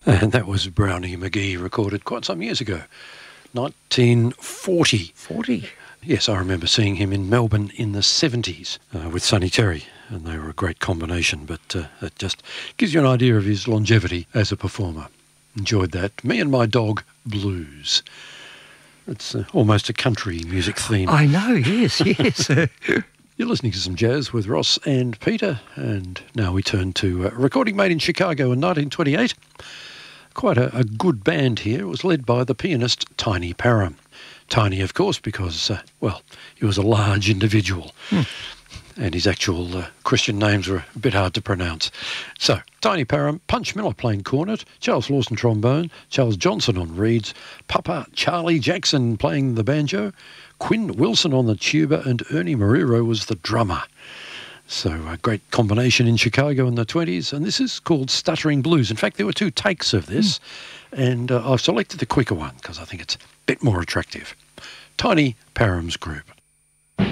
And that was Brownie McGee, recorded quite some years ago, 1940. 40? Yes, I remember seeing him in Melbourne in the 70s with Sonny Terry, and they were a great combination, but that just gives you an idea of his longevity as a performer. Enjoyed that. Me and My Dog Blues. It's almost a country music theme. I know, yes, yes. You're listening to some jazz with Ross and Peter, and now we turn to a recording made in Chicago in 1928. Quite a good band here. It was led by the pianist Tiny Parham. Tiny, of course, because, he was a large individual. And his actual Christian names were a bit hard to pronounce. So, Tiny Parham, Punch Miller playing cornet, Charles Lawson trombone, Charles Johnson on reeds, Papa Charlie Jackson playing the banjo, Quinn Wilson on the tuba, and Ernie Marrero was the drummer. So a great combination in Chicago in the 20s, and this is called Stuttering Blues. In fact, there were 2 takes of this, and I've selected the quicker one because I think it's a bit more attractive. Tiny Parham's Group.